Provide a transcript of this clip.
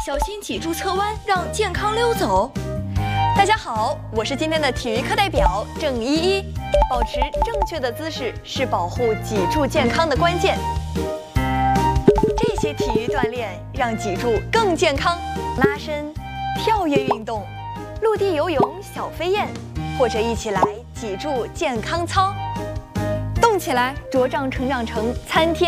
小心脊柱侧弯，让健康溜走。大家好，我是今天的体育课代表郑依依。保持正确的姿势是保护脊柱健康的关键。这些体育锻炼让脊柱更健康，拉伸、跳跃运动、陆地游泳、小飞燕，或者一起来脊柱健康操。动起来，茁壮成长成参天